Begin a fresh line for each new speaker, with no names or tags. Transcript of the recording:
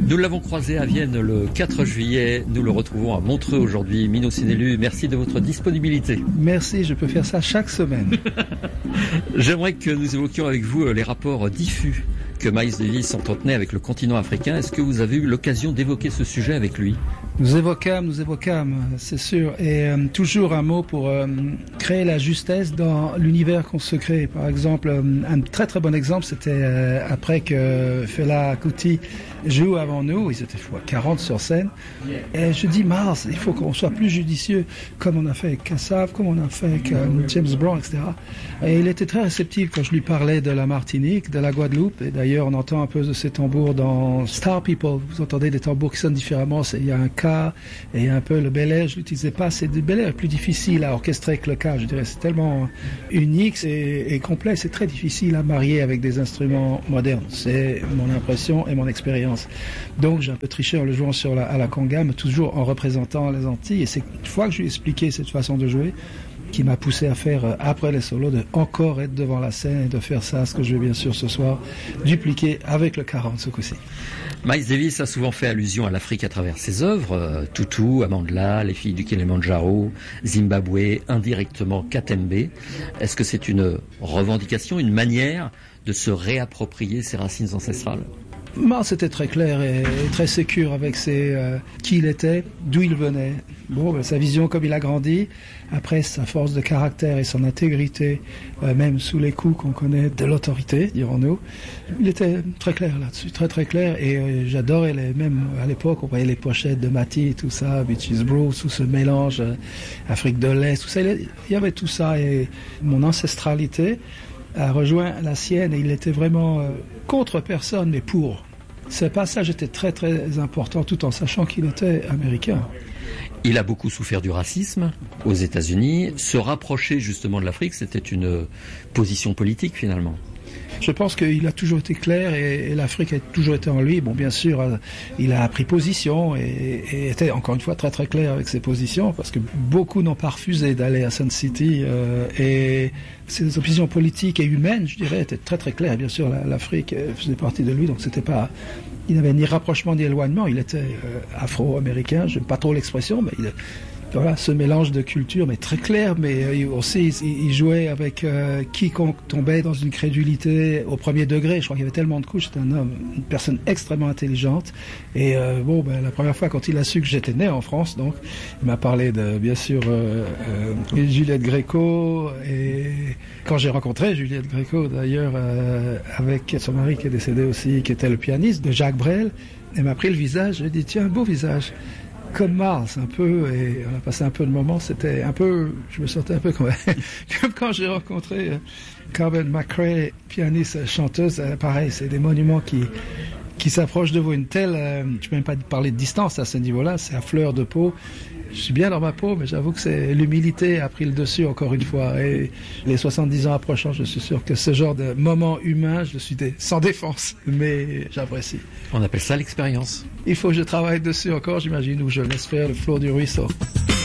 Nous l'avons croisé à Vienne le 4 juillet. Nous le retrouvons à Montreux aujourd'hui. Mino Sinelu, merci de votre disponibilité.
Merci, je peux faire ça chaque semaine.
J'aimerais que nous évoquions avec vous les rapports diffus que Miles Davis entretenait avec le continent africain. Est-ce que vous avez eu l'occasion d'évoquer ce sujet avec lui ?
Nous évoquâmes, c'est sûr. Et toujours un mot pour créer la justesse dans l'univers qu'on se crée. Par exemple, un très très bon exemple, c'était après que Fela Kuti joue avant nous. Ils étaient 40 sur scène. Et je dis, Mars, il faut qu'on soit plus judicieux, comme on a fait avec Kassav, comme on a fait avec James Brown, etc. Et il était très réceptif quand je lui parlais de la Martinique, de la Guadeloupe. Et d'ailleurs, on entend un peu de ces tambours dans Star People. Vous entendez des tambours qui sonnent différemment. Il y a un K et un peu le Bel-Air. Je l'utilisais pas. C'est du Bel-Air plus difficile à orchestrer que le K. Je dirais, c'est tellement unique et complet. C'est très difficile à marier avec des instruments modernes. C'est mon impression et mon expérience. Donc, j'ai un peu triché en le jouant à la conga, mais toujours en représentant les Antilles. Et c'est une fois que je lui ai expliqué cette façon de jouer qui m'a poussé à faire, après les solos, de encore être devant la scène et de faire ça, ce que je vais bien sûr ce soir dupliquer avec le 40 ce coup-ci.
Miles Davis a souvent fait allusion à l'Afrique à travers ses œuvres, Tutu, Amandla, Les filles du Kilimandjaro, Zimbabwe, indirectement Katembe. Est-ce que c'est une revendication, une manière de se réapproprier ses racines ancestrales ?
Mars était très clair et très sécure avec qui il était, d'où il venait. Sa vision, comme il a grandi, après sa force de caractère et son intégrité, même sous les coups qu'on connaît de l'autorité, dirons-nous, il était très clair là-dessus, très très clair. Et j'adorais même à l'époque, on voyait les pochettes de Matty, tout ça, Beaches Brew, tout ce mélange, Afrique de l'Est, tout ça. Il y avait tout ça et mon ancestralité a rejoint la sienne et il était vraiment contre personne, mais pour. Ce passage était très très important tout en sachant qu'il était américain.
Il a beaucoup souffert du racisme aux États-Unis. Se rapprocher justement de l'Afrique, c'était une position politique finalement.
Je pense qu'il a toujours été clair et l'Afrique a toujours été en lui. Bon, bien sûr, il a pris position et était encore une fois très très clair avec ses positions parce que beaucoup n'ont pas refusé d'aller à Sun City et ses opinions politiques et humaines, je dirais, étaient très très claires. Bien sûr, l'Afrique faisait partie de lui, donc c'était pas, il n'avait ni rapprochement ni éloignement. Il était afro-américain, j'aime pas trop l'expression, mais voilà, ce mélange de culture, mais très clair, mais aussi il jouait avec quiconque tombait dans une crédulité au premier degré. Je crois qu'il y avait tellement de couches. C'était un homme, une personne extrêmement intelligente. Et la première fois quand il a su que j'étais né en France, donc il m'a parlé de, bien sûr, Juliette Gréco. Et quand j'ai rencontré Juliette Gréco, d'ailleurs, avec son mari qui est décédé aussi, qui était le pianiste de Jacques Brel, elle m'a pris le visage. Je lui ai dit, tiens, beau visage. Comme Mars, un peu, et on a passé un peu de moments, c'était un peu, je me sentais un peu comme quand j'ai rencontré Carmen McRae, pianiste, chanteuse, pareil, c'est des monuments qui s'approchent de vous, une telle, je peux même pas parler de distance à ce niveau-là, c'est à fleur de peau. Je suis bien dans ma peau, mais j'avoue que l'humilité a pris le dessus encore une fois. Et les 70 ans approchant, je suis sûr que ce genre de moment humain, je suis sans défense, mais j'apprécie.
On appelle ça l'expérience.
Il faut que je travaille dessus encore, j'imagine, ou je laisse faire le flot du ruisseau.